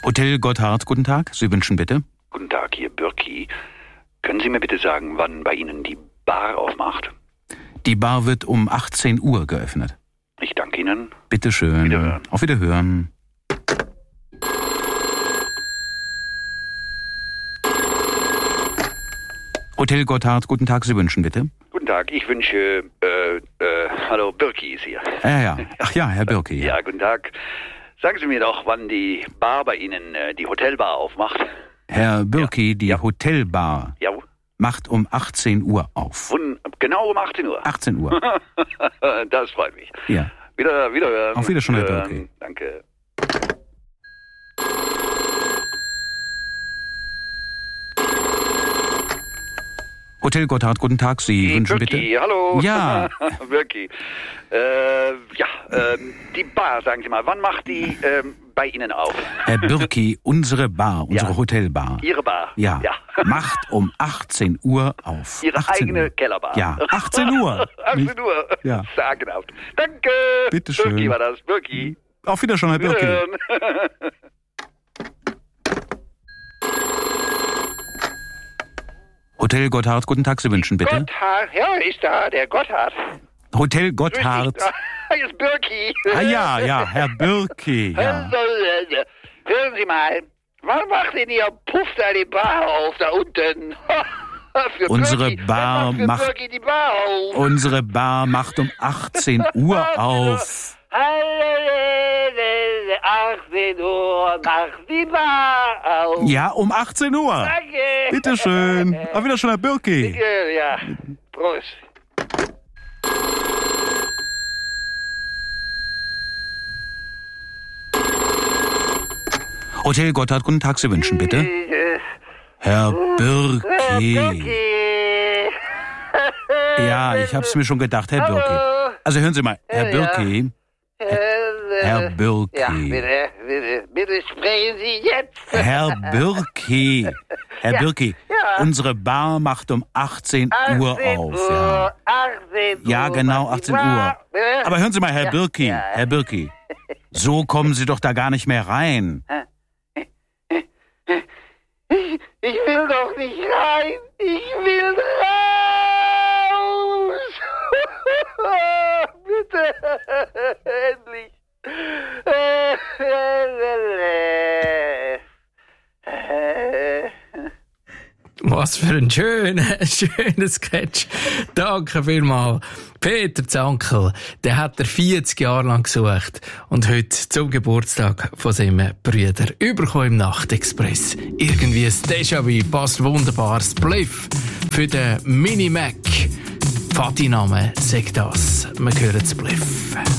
Hotel Gotthard, guten Tag. Sie wünschen bitte? Guten Tag, hier Birki. Können Sie mir bitte sagen, wann bei Ihnen die Bar aufmacht? Die Bar wird um 18 Uhr geöffnet. Ich danke Ihnen. Bitte schön. Wiederhören. Auf Wiederhören. Hotel Gotthard, guten Tag. Sie wünschen bitte? Guten Tag, ich wünsche, hallo, Birki ist hier. Ja. Ach ja, Herr Birki. Ja, guten Tag. Sagen Sie mir doch, wann die Bar bei Ihnen, die Hotelbar aufmacht. Herr Birki, die Hotelbar Ja, macht um 18 Uhr auf. genau um 18 Uhr. 18 Uhr. Das freut mich. Ja. Wiederhören. Auf Wiedersehen, Herr Birki. Danke. Hotel Gotthard, guten Tag. Sie wünschen Birki, bitte? hallo. Ja. Birki. Die Bar, sagen Sie mal, wann macht die bei Ihnen auf? Herr Birki, unsere Bar, unsere Hotelbar. Ihre Bar? Ja. Macht um 18 Uhr auf. Ihre 18 eigene Uhr. Kellerbar? Ja, 18 Uhr. 18 Uhr? Ja. Sagenhaft. Danke. Bitte schön. Birki war das. Birki. Auf Wiedersehen, Herr Birki. Wiederhören. Hotel Gotthard, guten Tag. Sie wünschen bitte? Gotthard, ja, ist da, der Gotthard. Hotel Gotthard. Hier ist Birki. Ah ja, Herr Birki. Ja. Hören Sie mal, wann macht denn Ihr Puff da die Bar auf, da unten? Für Unsere Birki. Bar Wann macht- für Birki die Bar auf. Unsere Bar macht um 18 Uhr auf. 18 Uhr macht die Bar auf. Ja, um 18 Uhr. Danke. Bitte schön. Auf Wiedersehen, Herr Birki. Ja, Prost. Hotel Gotthard, guten Tag. Sie wünschen bitte? Herr Birki. Ja, ich hab's mir schon gedacht, Herr Birki. Also hören Sie mal, Herr Birki. Herr Birki. Ja, bitte sprechen Sie jetzt. Herr Birki. Herr Birki, ja. unsere Bar macht um 18 Uhr 18 auf. Ja. 18 Uhr. Ja, genau, macht die 18 Uhr. Bar. Aber hören Sie mal, Herr Birki, ja. Herr Birki. So kommen Sie doch da gar nicht mehr rein. Ich will doch nicht rein. Ich will raus. Bitte. Endlich. Was für ein schöner Sketch. Danke vielmals. Peter Zankel, der hat er 40 Jahre lang gesucht und heute zum Geburtstag von seinem Brüder überkommen im Nachtexpress. Irgendwie ein Déjà-vu, passt wunderbar. Spliff für den Mini-Mac. Vati-Name sagt das. Wir hören Spliff.